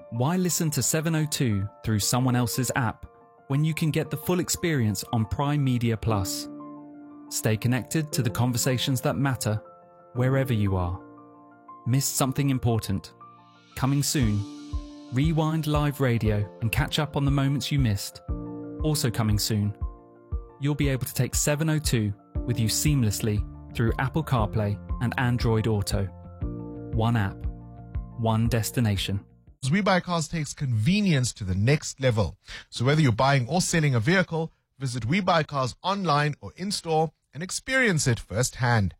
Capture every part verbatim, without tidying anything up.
Why listen to seven oh two through someone else's app when you can get the full experience on Prime Media Plus? Stay connected to the conversations that matter wherever you are. Missed something important? Coming soon. Rewind live radio and catch up on the moments you missed. Also coming soon. You'll be able to take seven oh two with you seamlessly through Apple CarPlay and Android Auto. One app, one destination. WeBuyCars takes convenience to the next level. So whether you're buying or selling a vehicle, visit WeBuyCars online or in-store and experience it firsthand.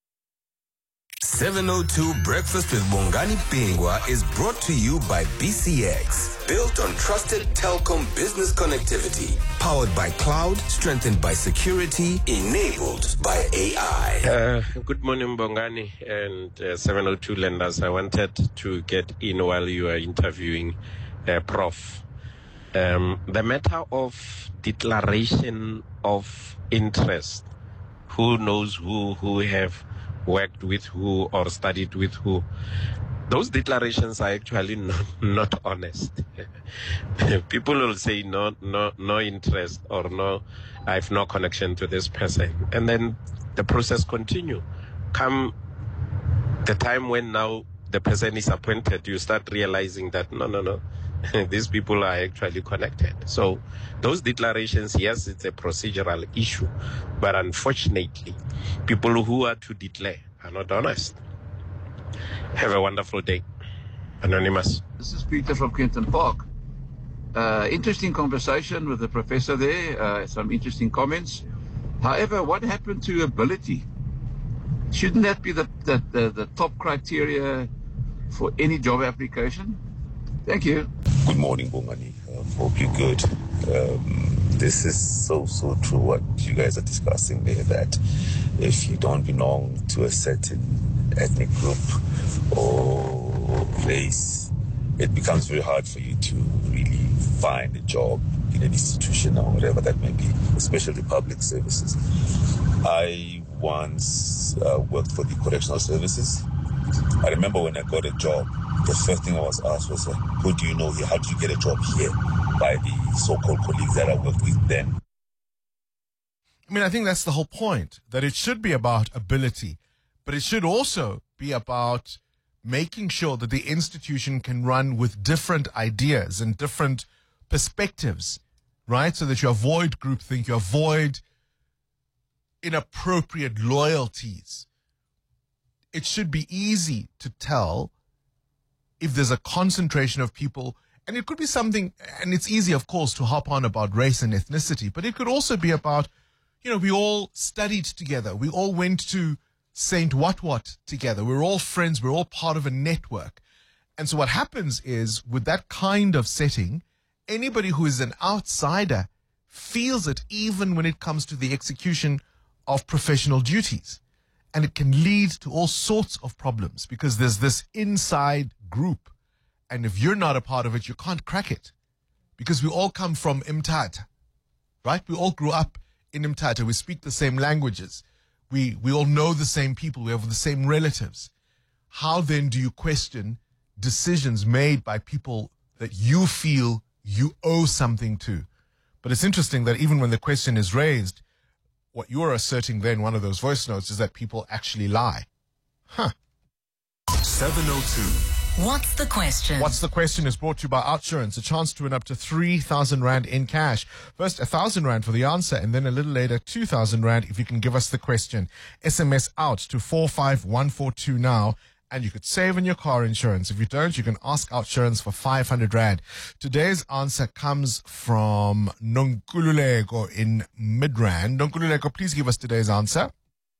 seven oh two Breakfast with Bongani Pingwa is brought to you by B C X. Built on trusted telecom business connectivity. Powered by cloud, strengthened by security, enabled by A I. Uh, good morning, Bongani and uh, seven oh two lenders. I wanted to get in while you are interviewing uh, Prof. Um, the matter of declaration of interest. Who knows who, who have worked with who or studied with who. Those declarations are actually not, not honest. People will say no, no, no interest or no, I have no connection to this person. And then the process continue. Come the time when now the person is appointed, you start realizing that no, no, no, these people are actually connected. So those declarations, yes, it's a procedural issue, but unfortunately, people who are to declare are not honest. Have a wonderful day. Anonymous. This is Peter from Kenton Park. Uh, interesting conversation with the professor there. Uh, some interesting comments. However, what happened to ability? Shouldn't that be the, the, the, the top criteria for any job application? Thank you. Good morning, Bongani. Uh, hope you're good. Um, this is so, so true what you guys are discussing there, that if you don't belong to a certain ethnic group or race, it becomes very hard for you to really find a job in an institution or whatever that may be, especially public services. I once uh, worked for the correctional services. I remember when I got a job, the first thing I was asked was, uh, who do you know here? How did you get a job here? By the so-called colleagues that I worked with then. I mean, I think that's the whole point, that it should be about ability, but it should also be about making sure that the institution can run with different ideas and different perspectives, right? So that you avoid groupthink, you avoid inappropriate loyalties. It should be easy to tell if there's a concentration of people, and it could be something, and it's easy, of course, to hop on about race and ethnicity, but it could also be about, you know, we all studied together. We all went to Saint What What together. We're all friends. We're all part of a network. And so what happens is, with that kind of setting, anybody who is an outsider feels it even when it comes to the execution of professional duties. And it can lead to all sorts of problems because there's this inside group. And if you're not a part of it, you can't crack it. Because we all come from Mthatha, right? We all grew up in Mthatha. We speak the same languages. We, we all know the same people. We have the same relatives. How then do you question decisions made by people that you feel you owe something to? But it's interesting that even when the question is raised, what you're asserting there in one of those voice notes is that people actually lie. Huh. seven oh two. What's the question? What's the question is brought to you by Outsurance. A chance to win up to three thousand rand in cash. First, one thousand rand for the answer, and then a little later, two thousand rand if you can give us the question. S M S out to four five one four two now, and you could save on your car insurance. If you don't, you can ask Outsurance for five hundred rand. Today's answer comes from Nonkululeko in Midrand. Nonkululeko, please give us today's answer.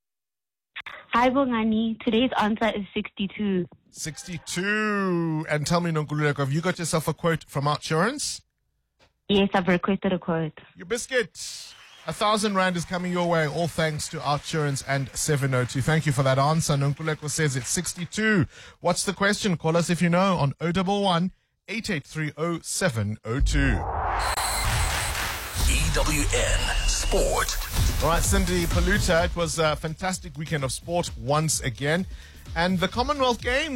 Hi, Bongani. Today's answer is sixty-two. sixty-two. And tell me, Nonkululeko, have you got yourself a quote from Outsurance? Yes, I've requested a quote. Your biscuit. A thousand rand is coming your way, all thanks to Outsurance and seven oh two. Thank you for that answer. Nonkululeko says it's sixty-two. What's the question? Call us if you know on oh one one, eight eight three oh seven oh two. E W N Sport. All right, Cindy Paluta, it was a fantastic weekend of sport once again. And the Commonwealth Games